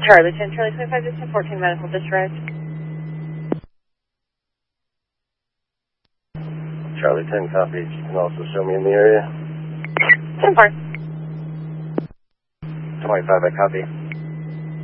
Charlie 10, Charlie 25, just 14 medical discharge. Charlie 10, copy. You can also show me in the area. 10-4. 25, I copy.